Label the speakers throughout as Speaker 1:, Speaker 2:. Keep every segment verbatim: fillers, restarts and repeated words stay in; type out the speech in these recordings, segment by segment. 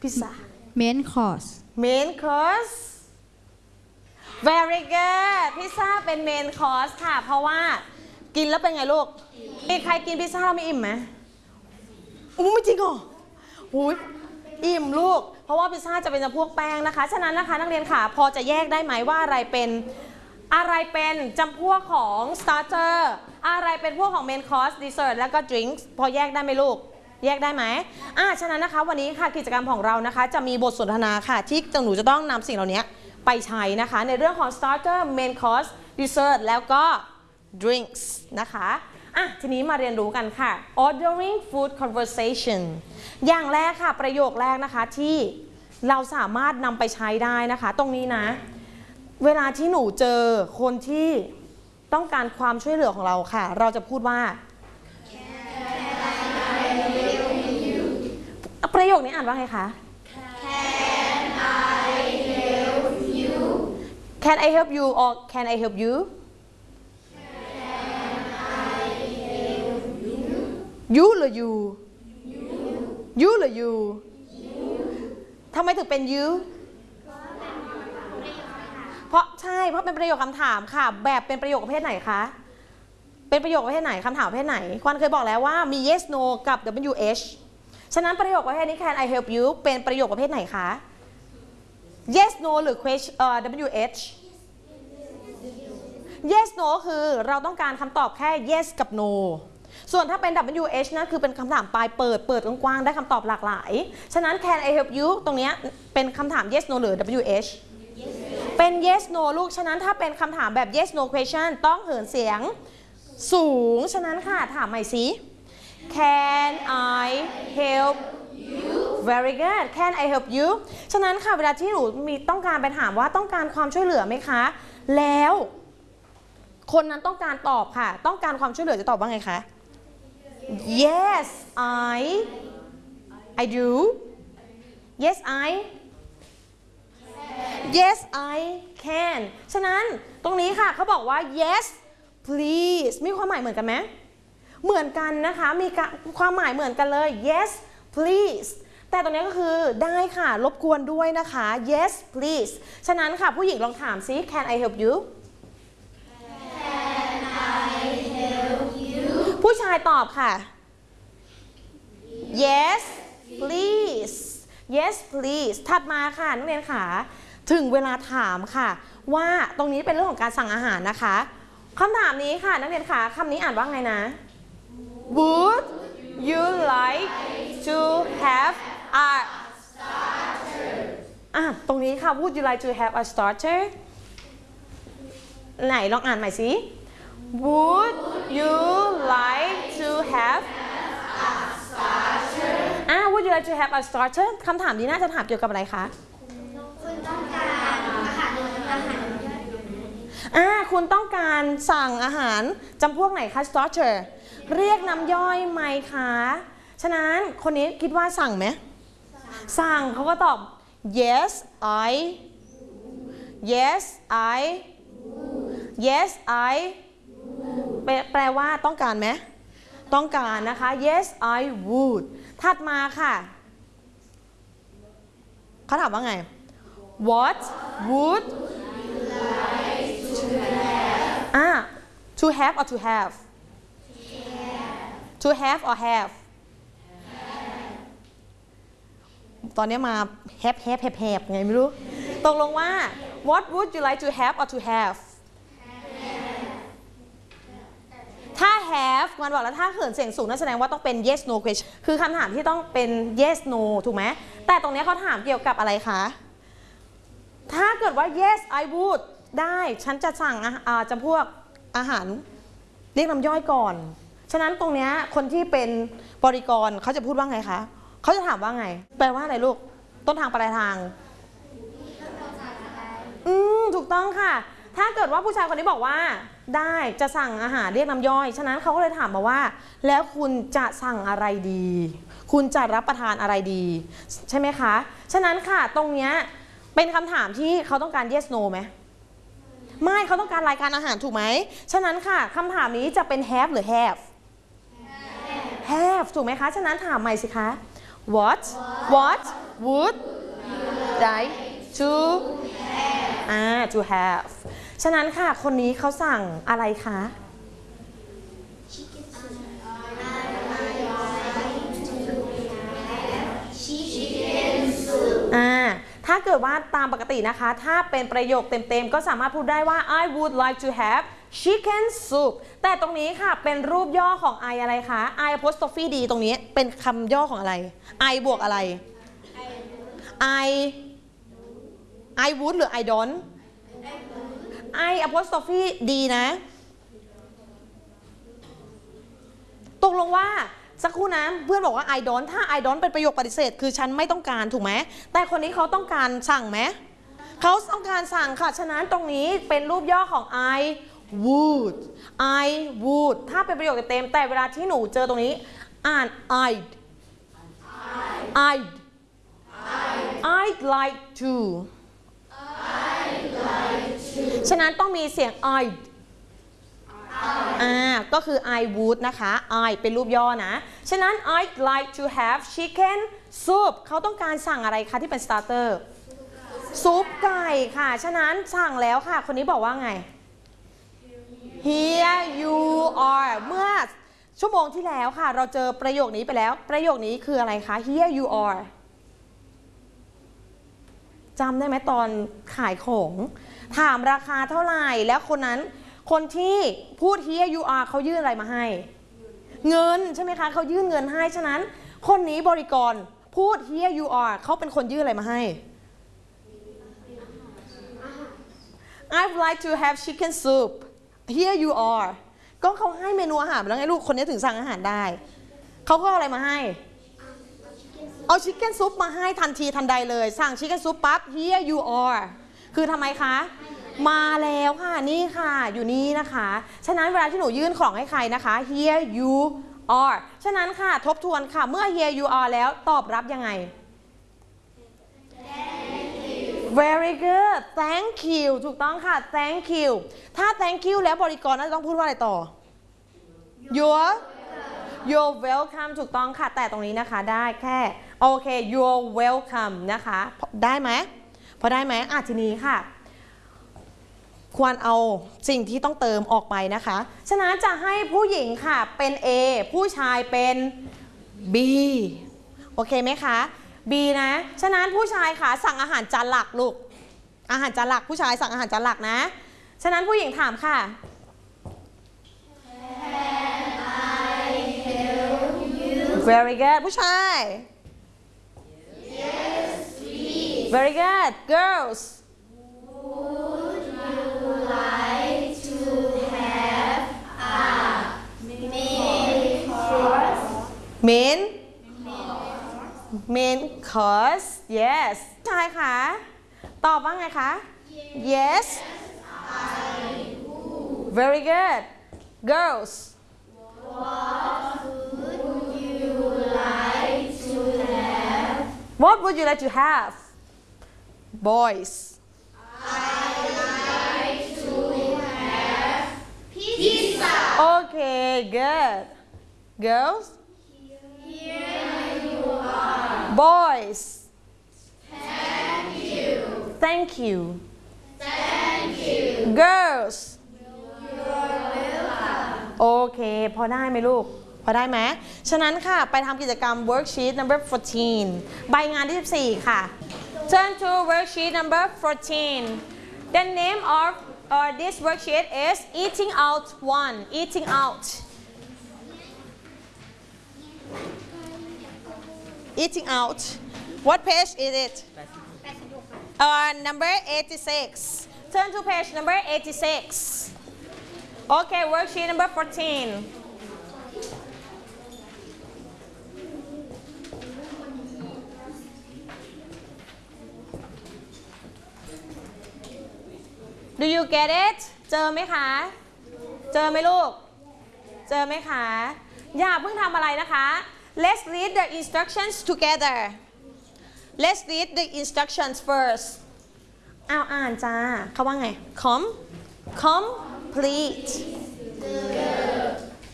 Speaker 1: พิซซ่า
Speaker 2: main course
Speaker 1: main course very good พิซซ่าเป็น main course ค่ะเพราะว่ากินแล้วเป็นไงลูกมีใครกินพิซซ่าแล้วไม่อิ่มไหมอู้ไม่จริงเหรอหูยอิ่มลูกเพราะว่าพิซซ่าจะเป็นจำพวกแป้งนะคะฉะนั้นนะคะนักเรียนค่ะพอจะแยกได้ไหมว่าอะไรเป็นอะไรเป็นจำพวกของ starter อะไรเป็นพวกของ main course dessert แล้วก็ drinks พอแยกได้ไหมลูกแยกได้ไหมอ่าฉะนั้นนะคะวันนี้ค่ะกิจกรรมของเรานะคะจะมีบทสนทนาค่ะที่หนูจะต้องนำสิ่งเหล่านี้ไปใช้นะคะในเรื่องของ starter main course dessert แล้วก็ drinks นะคะอ่ะทีนี้มาเรียนรู้กันค่ะ ordering food conversation อย่างแรกค่ะประโยคแรกนะคะที่เราสามารถนำไปใช้ได้นะคะตรงนี้นะเวลาที่หนูเจอคนที่ต้องการความช่วยเหลือของเราค่ะเราจะพูดว่า ประโยคนี้อ่านว่าไงคะ Can I help you Can I help you or Can I help you Can I help you you หรือ you you หรือ you ทำไมถึงเป็น you เพราะใช่เพราะเป็นประโยคคำถามค่ะแบบเป็นประโยคประเภทไหนคะเป็นประโยคประเภทไหนคำถามประเภทไหนควันเคยบอกแล้วว่ามี yes no กับ whฉะนั้นประโยคประเภทนี้ Can I help you เป็นประโยคประเภทไหนคะ yes no หรือ question เอ่อ wh yes no คือเราต้องการคำตอบแค่ yes กับ no ส่วนถ้าเป็น wh นะคือเป็นคำถามปลายเปิดเปิดกว้างๆได้คำตอบหลากหลายฉะนั้น Can I help you ตรงนี้เป็นคำถาม yes no หรือ wh เป็น yes no ลูกฉะนั้นถ้าเป็นคำถามแบบ yes no question ต้องเหินเสียงสูงฉะนั้นค่ะถามใหม่สิ Can I help you very good Can I help you ฉะนั้นค่ะเวลาที่หนูมีต้องการไปถามว่าต้องการความช่วยเหลือไหมคะแล้วคนนั้นต้องการตอบค่ะต้องการความช่วยเหลือจะตอบว่าไงคะ Yes I I do Yes I Yes I can ฉะนั้นตรงนี้ค่ะเขาบอกว่า Yes please มีความหมายเหมือนกันไหมเหมือนกันนะคะมีความหมายเหมือนกันเลย yes please แต่ตรงนี้ก็คือได้ค่ะรบกวนด้วยนะคะ yes please ฉะนั้นค่ะผู้หญิงลองถามซิ can I help you
Speaker 3: Can I help you
Speaker 1: ผู้ชายตอบค่ะ yes please yes please ถัดมาค่ะนักเรียนค่ะถึงเวลาถามค่ะว่าตรงนี้เป็นเรื่องของการสั่งอาหารนะคะคำถามนี้ค่ะนักเรียนค่ะคำนี้อ่านว่าไงนะ Would you like to have a starter อ่ะตรงนี้ค่ะ Would you like to have a starter ไหนลองอ่านใหม่สิ Would you like to have a starter อ่ะ Would you like to have a starter คำถามนี้น่าจะถามเกี่ยวกับอะไรคะ
Speaker 3: คุณต้องการอาหารอาหาร
Speaker 1: อ่าคุณต้องการสั่งอาหารจำพวกไหนคะ starter เรียกน้ำย่อยไหมคะฉะนั้นคนนี้คิดว่าสั่งไหมสั่งเขาก็ตอบ yes I yes I yes I แปลว่าต้องการไหมต้องการนะคะ yes I would ถัดมาค่ะเขาถามว่าไง what wouldอ่า to have or to have to have or have ตอนนี้มา have have have have ไงไม่รู้ตกลงว่า what would you like to have or to have ถ้า have มันบอกแล้วถ้าเขินเสียงสูงนั่นแสดงว่าต้องเป็น yes no question คือคำถามที่ต้องเป็น yes no ถูกไหมแต่ตรงนี้เขาถามเกี่ยวกับอะไรคะถ้าเกิดว่า yes I would ได้ฉันจะสั่งอาจจะพวกอาหารเรียกน้ำย่อยก่อนฉะนั้นตรงนี้คนที่เป็นบริกรเขาจะพูดว่าไงคะเขาจะถามว่าไงแปลว่าอะไรลูกต้นทางปลายทางอืมถูกต้องค่ะถ้าเกิดว่าผู้ชายคนนี้บอกว่าได้จะสั่งอาหารเรียกน้ำย่อยฉะนั้นเขาก็เลยถามมาว่าแล้วคุณจะสั่งอะไรดีคุณจะรับประทานอะไรดีใช่ไหมคะฉะนั้นค่ะตรงนี้เป็นคำถามที่เขาต้องการ yes no ไหมไม่เขาต้องการรายการอาหารถูกไหมฉะนั้นค่ะคำถามนี้จะเป็น have หรือ have have ถูกไหมคะฉะนั้นถามใหม่สิคะ what what would like to อ่า to have ฉะนั้นค่ะคนนี้เขาสั่งอะไรคะ อ่าถ้าเกิดว่าตามปกตินะคะถ้าเป็นประโยคเต็มๆก็สามารถพูดได้ว่า I would like to have chicken soup แต่ตรงนี้ค่ะเป็นรูปย่อของ I อะไรคะ I apostrophe d ตรงนี้เป็นคำย่อของอะไร I บวกอะไร I I would หรือ I don't I apostrophe d นะตกลงว่าสักครู่นะเพื่อนบอกว่า I don't ถ้า I don't เป็นประโยคปฏิเสธคือฉันไม่ต้องการถูกไหมแต่คนนี้เขาต้องการสั่งไหมเขาต้องการสั่งค่ะฉะนั้นตรงนี้เป็นรูปย่อของ I would I would ถ้าเป็นประโยคเต็มแต่เวลาที่หนูเจอตรงนี้อ่าน I'd I'd I'd like to ฉะนั้นต้องมีเสียง I'd อ่าก็คือ I would นะคะ I เป็นรูปย่อนะฉะนั้น I'd like to have chicken soup เขาต้องการสั่งอะไรคะที่เป็น starter ซุปไก่ค่ะฉะนั้นสั่งแล้วค่ะคนนี้บอกว่าไง Here you are เมื่อชั่วโมงที่แล้วค่ะเราเจอประโยคนี้ไปแล้วประโยคนี้คืออะไรคะ Here you are จำได้ไหมตอนขายของถามราคาเท่าไหร่แล้วคนนั้นคนที่พูด here you are เขายื่นอะไรมาให้เงินใช่ไหมคะเขายื่นเงินให้ฉะนั้นคนนี้บริกรพูด here you are เขาเป็นคนยื่นอะไรมาให้ I'd like to have chicken soup here you are ก็เขาให้เมนูอาหารแล้วไงลูกคนนี้ถึงสั่งอาหารได้เขาก็อะไรมาให้เอาชิคเก้นซุปมาให้ทันทีทันใดเลยสั่งชิคเก้นซุปปั๊บ here you are คือทำไมคะมาแล้วค่ะนี่ค่ะอยู่นี่นะคะฉะนั้นเวลาที่หนูยื่นของให้ใครนะคะ here you are ฉะนั้นค่ะทบทวนค่ะเมื่อ here you are แล้วตอบรับยังไง very good thank you ถูกต้องค่ะ thank you ถ้า thank you แล้วบริกรน่าจะต้องพูดว่าอะไรต่อ you're you're welcome ถูกต้องค่ะแต่ตรงนี้นะคะได้แค่โอเค you're welcome นะคะได้ไหมพอได้ไหมอ่ะทีนี้ค่ะควรเอาสิ่งที่ต้องเติมออกไปนะคะฉะนั้นจะให้ผู้หญิงค่ะเป็น A ผู้ชายเป็น B โอเคไหมคะ B นะฉะนั้นผู้ชายค่ะสั่งอาหารจานหลักลูกอาหารจานหลักผู้ชายสั่งอาหารจานหลักนะฉะนั้นผู้หญิงถามค่ะ Very good ผู้ชาย
Speaker 3: Yes please
Speaker 1: Very good girls
Speaker 3: Would you like to have a main course
Speaker 1: main main course yes ใช่ค่ะตอบว่าไงคะ yes very good girls
Speaker 3: What would you like to have
Speaker 1: what would you like to have boys
Speaker 3: I'd like to have pizza
Speaker 1: okay good girls
Speaker 3: Here you are
Speaker 1: boys
Speaker 3: Thank you
Speaker 1: thank you
Speaker 3: Thank you
Speaker 1: girls
Speaker 3: You're welcome
Speaker 1: โอเคพอได้ไหมลูกพอได้ไหมฉะนั้นค่ะไปทำกิจกรรม worksheet number fourteen ใบงานที่สิบสี่ค่ะ turn to worksheet number fourteen the name of uh, this worksheet is eating out one eating out eating out what page is it uh, number eighty-six turn to page number eighty-six okay worksheet number fourteen Do you get it เจอไหมคะเจอไหมลูกเจอไหมคะอย่าเพิ่งทำอะไรนะคะ Let's read the instructions together Let's read the instructions first เอาอ่านจ้าเขาว่าไง Com complete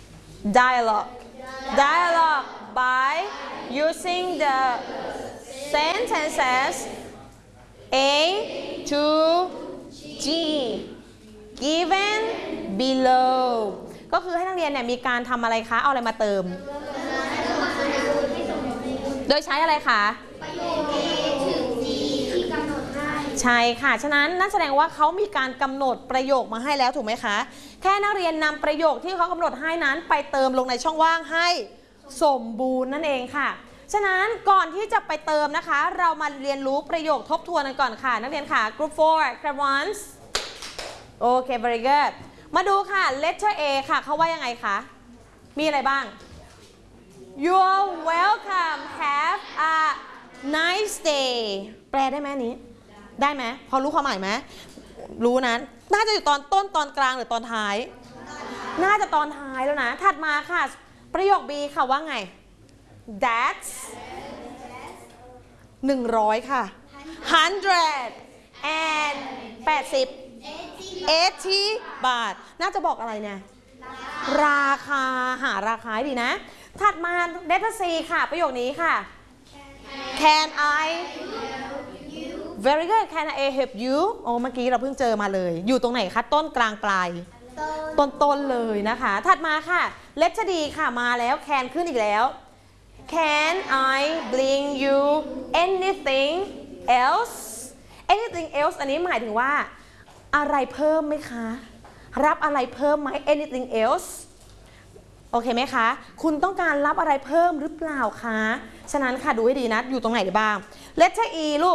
Speaker 1: dialogue dialogue by using the sentences A to G given below ก็คือให้นักเรียนเนี่ยมีการทำอะไรคะเอาอะไรมาเติมโดยใช้อะไรคะ
Speaker 3: ประโยค A ถึง G ที่กำหนดให้
Speaker 1: ใช่ค่ะฉะนั้นนั่นแสดงว่าเขามีการกำหนดประโยคมาให้แล้วถูกไหมคะแค่นักเรียนนำประโยคที่เขากำหนดให้นั้นไปเติมลงในช่องว่างให้สมบูรณ์นั่นเองค่ะฉะนั้นก่อนที่จะไปเติมนะคะเรามาเรียนรู้ประโยคทบทวนกันก่อนค่ะนักเรียนค่ะ group four grab once โอเค very good มาดูค่ะ letter A ค่ะเขาว่ายังไงคะมีอะไรบ้าง You're welcome have a nice day แปลได้ไหมนี้ได้ไหมพอรู้ความหมายไหมรู้นะน่าจะอยู่ตอนต้นตอนกลางหรือตอนท้ายน่าจะตอนท้ายแล้วนะถัดมาค่ะประโยค B ค่ะว่าไง That's หนึ่งร้อยค่ะ hundred and แปดสิบ eighty บาทน่าจะบอกอะไรเนี่ยราคาหาราคาให้ดีนะถัดมา letter C ค่ะประโยคนี้ค่ะ Can I very good Can I help you โอ้เมื่อกี้เราเพิ่งเจอมาเลยอยู่ตรงไหนคะต้นกลางปลายต้นต้นเลยนะคะถัดมาค่ะ letter D ค่ะมาแล้ว Can ขึ้นอีกแล้ว Can I bring you anything else anything else อันนี้หมายถึงว่าอะไรเพิ่มไหมคะรับอะไรเพิ่มไหม anything else โอเคไหมคะคุณต้องการรับอะไรเพิ่มหรือเปล่าคะฉะนั้นค่ะดูให้ดีนะอยู่ตรงไหนได้บ้าง letter E ลูก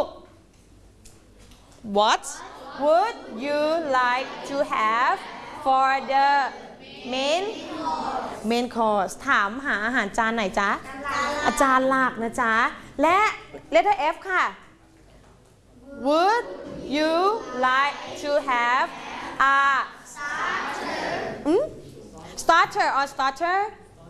Speaker 1: What would you like to have for the main main course ถามหาอาหารจานไหนจ๊ะอาจารย์หลักนะจ๊ะและ letter F ค่ะ Would you like to have a starter starter or starter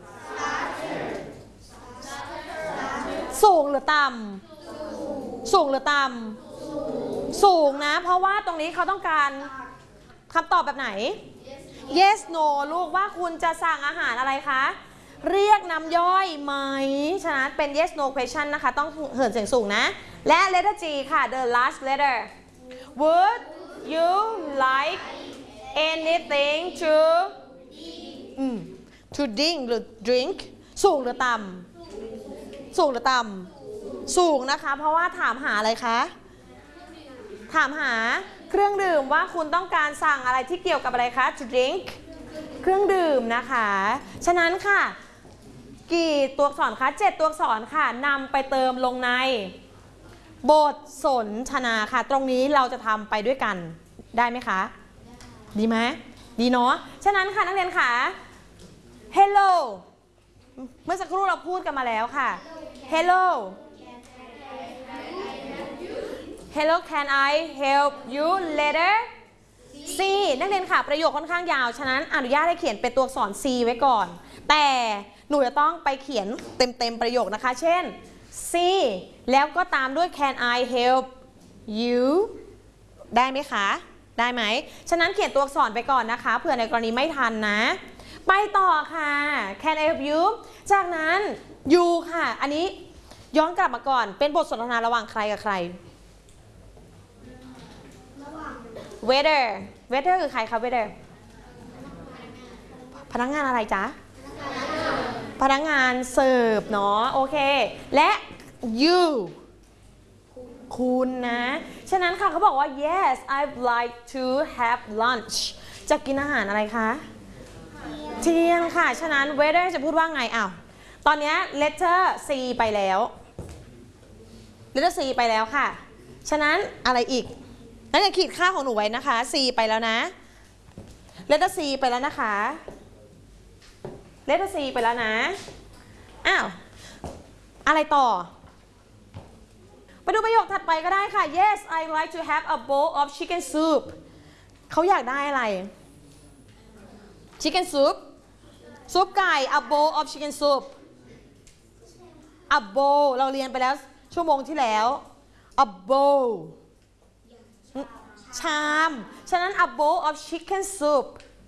Speaker 1: สูงหรือต่ำสูงหรือต่ำสูงนะเพราะว่าตรงนี้เขาต้องการคำตอบแบบไหน yes no ลูกว่าคุณจะสั่งอาหารอะไรคะเรียกน้ำย่อยไหมฉะนั้นเป็น yes no question นะคะต้องเหินเสียงสูงนะและ letter G ค่ะ the last letter would you like anything to อืม to drink หรือ drink สูงหรือต่ำสูงหรือต่ำสูงนะคะเพราะว่าถามหาอะไรคะถามหาเครื่องดื่มว่าคุณต้องการสั่งอะไรที่เกี่ยวกับอะไรคะ to drink เครื่องดื่มนะคะฉะนั้นค่ะกี่ตัวอักษรคะเจ็ดตัวอักษรค่ะนำไปเติมลงในบทสนทนาค่ะตรงนี้เราจะทำไปด้วยกันได้ไหมคะดีไหมดีเนาะฉะนั้นค่ะนักเรียนค่ะ hello เมื่อสักครู่เราพูดกันมาแล้วค่ะ hello hello can I help you later C นักเรียนค่ะประโยคค่อนข้างยาวฉะนั้นอนุญาตให้เขียนเป็นตัวอักษร C ไว้ก่อนแต่หนูจะต้องไปเขียนเต็มๆประโยคนะคะเช่น C แล้วก็ตามด้วย can I help you ได้ไหมคะได้ไหมฉะนั้นเขียนตัวอักษรไปก่อนนะคะเผื่อในกรณีไม่ทันนะไปต่อค่ะ can I help you จากนั้น you ค่ะอันนี้ย้อนกลับมาก่อนเป็นบทสนทนาระหว่างใครกับใคร waiter waiter คือใครคะ waiter พนักงานอะไรจ๊ะพนักงานเสิร์ฟเนาะโอเคและ you คุณนะฉะนั้นค่ะเขาบอกว่า yes I'd like to have lunch จะกินอาหารอะไรคะเที่ยงค่ะฉะนั้น waiter จะพูดว่าไงอ้าวตอนนี้ letter C ไปแล้ว letter C ไปแล้วค่ะฉะนั้นอะไรอีกนั่นจะขีดค่าของหนูไว้นะคะ C ไปแล้วนะ letter C ไปแล้วนะคะ letter C ไปแล้วนะอ้าวอะไรต่อไปดูประโยคถัดไปก็ได้ค่ะ yes I'd like to have a bowl of chicken soup เขาอยากได้อะไร chicken soup ซุปไก่ a bowl of chicken soup a bowl เราเรียนไปแล้วชั่วโมงที่แล้ว a bowl ชามฉะนั้น a bowl of chicken soup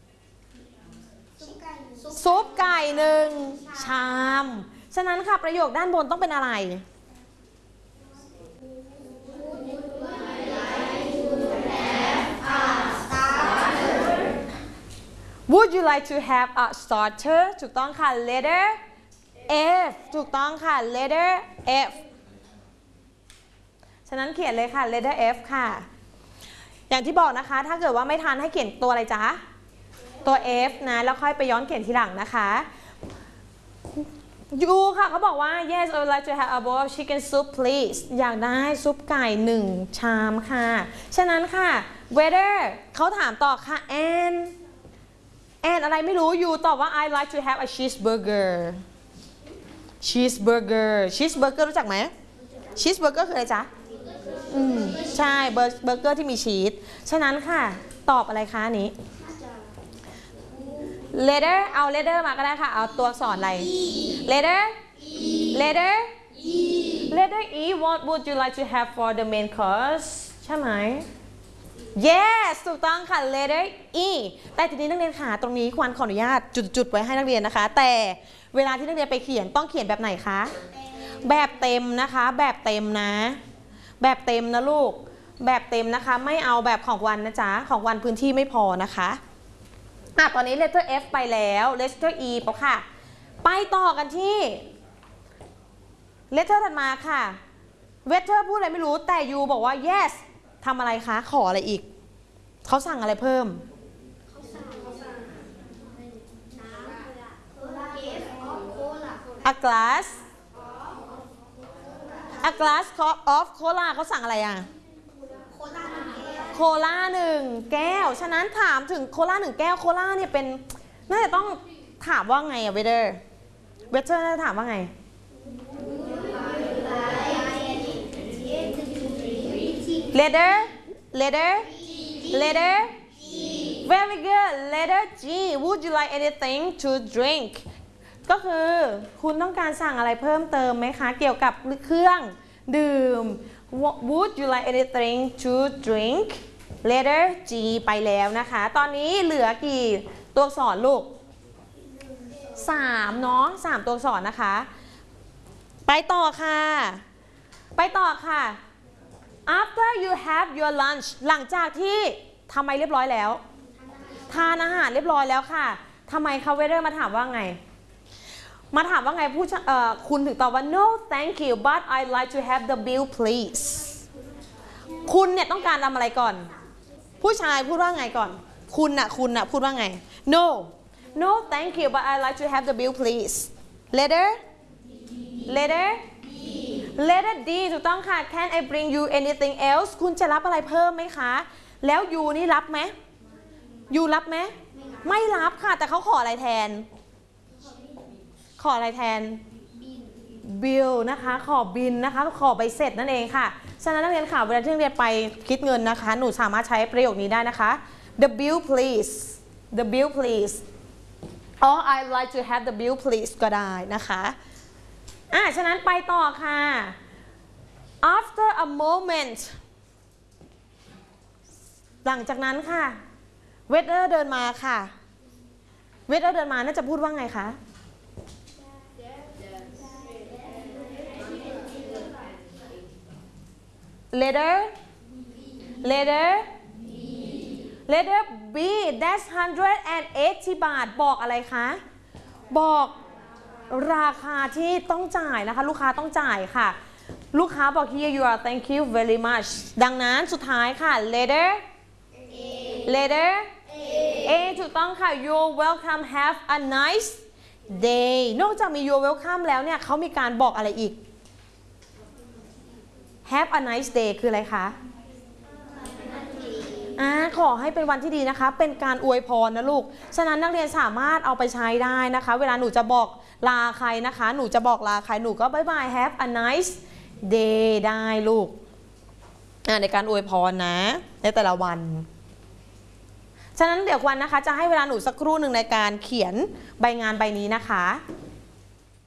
Speaker 1: ซุปไก่หนึ่งชามฉะนั้นค่ะประโยคด้านบนต้องเป็นอะไร Would you like to have a starter ถูกต้องค่ะ letter F ถูกต้องค่ะ letter F ฉะนั้นเขียนเลยค่ะ letter F ค่ะอย่างที่บอกนะคะถ้าเกิดว่าไม่ทันให้เขียนตัวอะไรจ๊ะตัว F นะแล้วค่อยไปย้อนเขียนทีหลังนะคะยูค่ะเขาบอกว่า yes I would like to have a bowl of chicken soup please อยากได้ซุปไก่หนึ่งชามค่ะฉะนั้นค่ะ whether เขาถามต่อค่ะ and and อะไรไม่รู้ยูตอบว่า I like to have a cheeseburger cheeseburger cheeseburger รู้จักไหม cheeseburger คืออะไรจ๊ะอืมใช่เบอร์เบอร์เกอร์ที่มีชีสฉะนั้นค่ะตอบอะไรคะอันนี้ letter เอา letter มาก็ได้ค่ะเอาตัวอักษรอะไร letter letter letter E what would you like to have for the main course ใช่ไหม yes ถูกต้องค่ะ letter E แต่ทีนี้นักเรียนค่ะตรงนี้ควันขออนุญาตจุดๆไว้ให้นักเรียนนะคะแต่เวลาที่นักเรียนไปเขียนต้องเขียนแบบไหนคะแบบเต็มนะคะแบบเต็มนะแบบเต็มนะลูกแบบเต็มนะคะไม่เอาแบบของวันนะจ๊ะของวันพื้นที่ไม่พอนะคะอ่ะตอนนี้ letter F ไปแล้ว letter E ไปค่ะไปต่อกันที่ letter ถัดมาค่ะ letter พูดอะไรไม่รู้แต่ you บอกว่า yes ทำอะไรคะขออะไรอีกเขาสั่งอะไรเพิ่ม
Speaker 3: เขาสั่งเขาสั่งน้ำโคลาเกสออฟโคลา
Speaker 1: a glass a glass of cola เขาสั่งอะไรอ่ะ
Speaker 3: โคลาหนึ่งแก้ว
Speaker 1: โคลาหนึ่งแก้วฉะนั้นถามถึงโคลาหนึ่งแก้วโคลาเนี่ยเป็นน่าจะต้องถามว่าไงอะเวเดอร์เวเดอร์น่าจะถามว่าไง letter letter letter very good letter G would you like anything to drink ก็คือคุณต้องการสั่งอะไรเพิ่มเติมไหมคะเกี่ยวกับเครื่องดื่ม would you like anything to drink letter G ไปแล้วนะคะตอนนี้เหลือกี่ตัวอักษรลูกสามเนาะสามตัวอักษรนะคะไปต่อค่ะไปต่อค่ะ after you have your lunch หลังจากที่ทำไมเรียบร้อยแล้วทานอาหารเรียบร้อยแล้วค่ะทำไมคะเวเดอร์มาถามว่าไงมาถามว่าไงผู้เอ่อคุณถึงตอบว่า no thank you but I'd like to have the bill please คุณเนี่ยต้องการทำอะไรก่อนผู้ชายพูดว่าไงก่อนคุณน่ะคุณน่ะพูดว่าไง no no thank you but I'd like to have the bill please letter letter letter D ถูกต้องค่ะ can I bring you anything else คุณจะรับอะไรเพิ่มไหมคะแล้ว you นี่รับไหม you รับไหมไม่รับค่ะแต่เขาขออะไรแทนขออะไรแทน bill นะคะขอบินนะคะขอใบเสร็จนั่นเองค่ะฉะนั้นนักเรียนค่ะเวลาที่นักเรียนไปคิดเงินนะคะหนูสามารถใช้ประโยคนี้ได้นะคะ the bill please the bill please or I'd like to have the bill please ก็ได้นะคะอ่ะฉะนั้นไปต่อค่ะ after a moment หลังจากนั้นค่ะเวเดอร์เดินมาค่ะเวเดอร์เดินมาน่าจะพูดว่าไงคะletter letter letter B that's one hundred eighty บาทบอกอะไรคะบอกราคาที่ต้องจ่ายนะคะลูกค้าต้องจ่ายค่ะลูกค้าบอก here you are thank you very much ดังนั้นสุดท้ายค่ะ letter letter A ถูกต้องค่ะ you're welcome have a nice day นอกจากมี you're welcome แล้วเนี่ยเขามีการบอกอะไรอีกHave a nice day คืออะไรคะอ่าขอให้เป็นวันที่ดีนะคะเป็นการอวยพรนะลูกฉะนั้นนักเรียนสามารถเอาไปใช้ได้นะคะเวลาหนูจะบอกลาใครนะคะหนูจะบอกลาใครหนูก็บายบาย Have a nice day ได้ลูกอ่าในการอวยพรนะในแต่ละวันฉะนั้นเดี๋ยววันนะคะจะให้เวลาหนูสักครู่หนึ่งในการเขียนใบงานใบนี้นะคะ